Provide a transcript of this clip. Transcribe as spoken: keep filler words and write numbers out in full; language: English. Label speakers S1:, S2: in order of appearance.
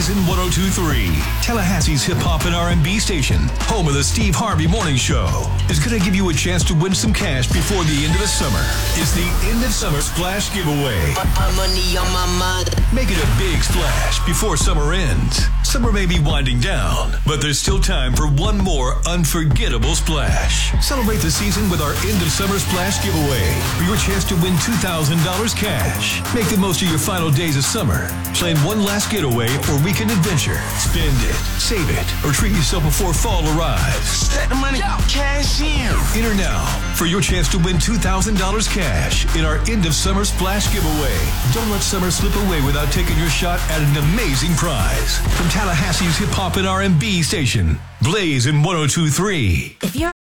S1: Blazing one oh two point three, Tallahassee's hip-hop and R and B station, home of the Steve Harvey Morning Show, is going to give you a chance to win some cash before the end of the summer. It's the End of Summer Splash Giveaway.
S2: Money on my mind.
S1: Make it a big splash before summer ends. Summer may be winding down, but there's still time for one more unforgettable splash. Celebrate the season with our End of Summer Splash Giveaway for your chance to win two thousand dollars cash. Make the most of your final days of summer. Plan one last getaway or weekend adventure. Spend it, save it, or treat yourself before fall arrives.
S2: Set the money, cash in.
S1: Enter now for your chance to win two thousand dollars cash in our End of Summer Splash Giveaway. Don't let summer slip away without taking your shot at an amazing prize. From Tallahassee's hip-hop and R and B station, Blaze in one oh two point three.
S3: If you're